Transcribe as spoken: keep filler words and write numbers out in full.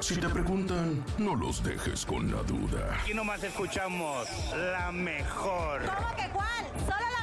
Si te preguntan, no los dejes con la duda. Aquí nomás escuchamos la mejor. ¿Cómo que cuál? Solo la